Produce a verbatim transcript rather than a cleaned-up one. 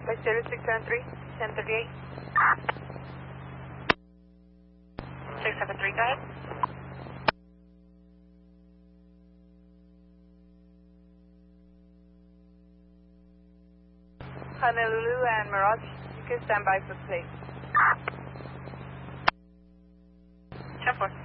By zero six seven three, ten thirty-eight. six seven three, go ahead. Honolulu and Mirage, you can stand by for space. ten four.